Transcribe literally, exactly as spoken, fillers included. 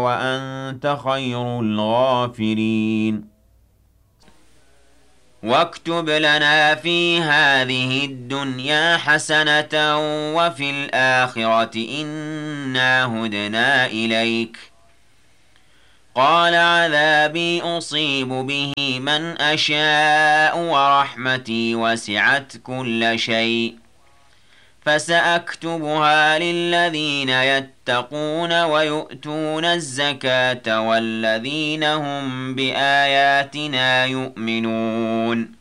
وأنت خير الغافرين. واكتب لنا في هذه الدنيا حسنة وفي الآخرة إنا هدنا إليك. قال عذابي أصيب به من أشاء ورحمتي وسعت كل شيء فسأكتبها للذين يتقون ويؤتون الزكاة والذين هم بآياتنا يؤمنون.